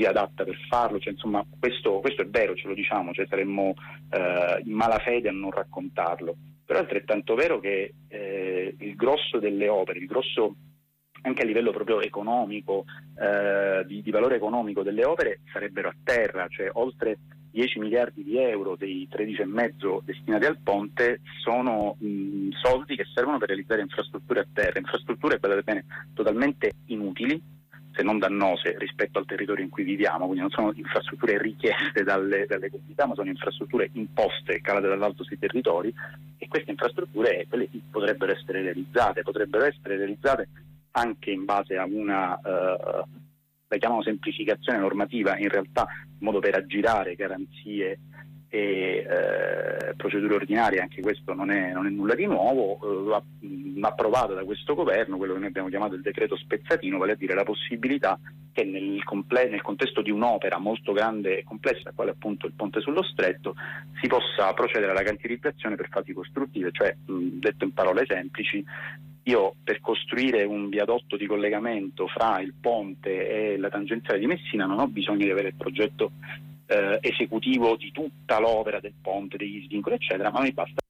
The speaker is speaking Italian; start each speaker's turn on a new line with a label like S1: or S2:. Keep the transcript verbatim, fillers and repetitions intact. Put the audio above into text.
S1: adatta per farlo, cioè, insomma questo, questo è vero, ce lo diciamo, cioè saremmo eh, in malafede a non raccontarlo, però è altrettanto vero che eh, il grosso delle opere, il grosso anche a livello proprio economico, eh, di, di valore economico delle opere sarebbero a terra, cioè oltre dieci miliardi di euro dei tredici e mezzo destinati al ponte sono mh, soldi che servono per realizzare infrastrutture a terra, infrastrutture, guardate bene, totalmente inutili, se non dannose rispetto al territorio in cui viviamo, quindi non sono infrastrutture richieste dalle, dalle comunità, ma sono infrastrutture imposte, calate dall'alto sui territori, e queste infrastrutture quelle potrebbero essere realizzate, potrebbero essere realizzate anche in base a una, eh, la chiamano semplificazione normativa, in realtà in modo per aggirare garanzie e eh, procedure ordinarie, anche questo non è, non è nulla di nuovo, eh, mh, approvato da questo governo, quello che noi abbiamo chiamato il decreto spezzatino, vale a dire la possibilità che nel, comple- nel contesto di un'opera molto grande e complessa, quale appunto il ponte sullo stretto, si possa procedere alla cantierizzazione per fasi costruttive, cioè mh, detto in parole semplici, io per costruire un viadotto di collegamento fra il ponte e la tangenziale di Messina non ho bisogno di avere il progetto eh, esecutivo di tutta l'opera del ponte, degli svincoli eccetera, ma mi basta